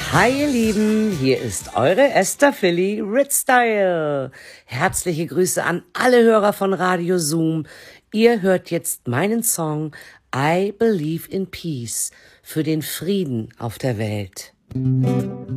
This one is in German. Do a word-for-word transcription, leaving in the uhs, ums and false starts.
Hi ihr Lieben, hier ist eure Esther Philly Ritstyle. Herzliche Grüße an alle Hörer von Radio Zoom. Ihr hört jetzt meinen Song I Believe in Peace für den Frieden auf der Welt.